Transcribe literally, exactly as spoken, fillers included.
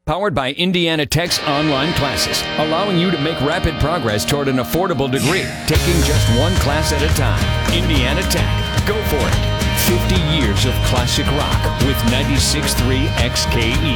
Powered by Indiana Tech's online classes, allowing you to make rapid progress toward an affordable degree, taking just one class at a time. Indiana Tech. Go for it. fifty years of classic rock with ninety-six point three X K E.